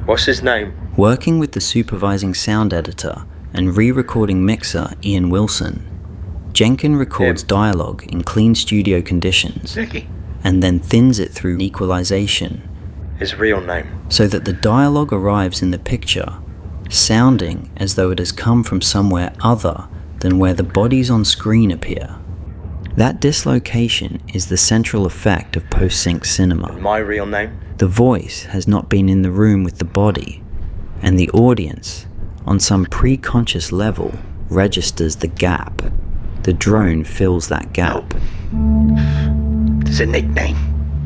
What's his name? Working with the supervising sound editor and re-recording mixer Ian Wilson, Jenkin records dialogue in clean studio conditions and then thins it through equalization. His real name. So that the dialogue arrives in the picture, sounding as though it has come from somewhere other than where the bodies on screen appear. That dislocation is the central effect of post-sync cinema. And my real name? The voice has not been in the room with the body, and the audience, on some pre-conscious level, registers the gap. The drone fills that gap. It's a nickname.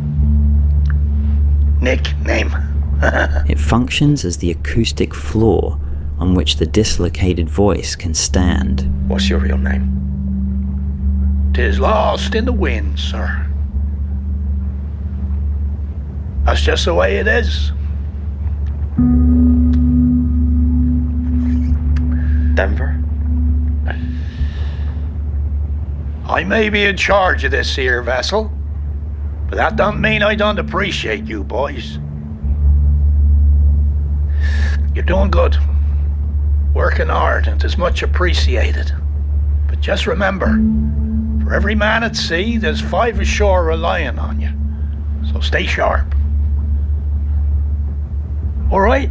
Nickname. It functions as the acoustic floor on which the dislocated voice can stand. What's your real name? 'Tis lost in the wind, sir. That's just the way it is. Denver? I may be in charge of this here vessel, but that don't mean I don't appreciate you boys. You're doing good. Working hard, and 'tis much appreciated. But just remember, for every man at sea, there's 5 ashore relying on you. So stay sharp. All right?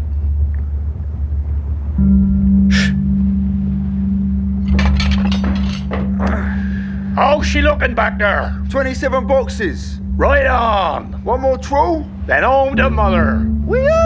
How's she looking back there? 27 boxes. Right on. One more trawl? Then home to mother. Whee!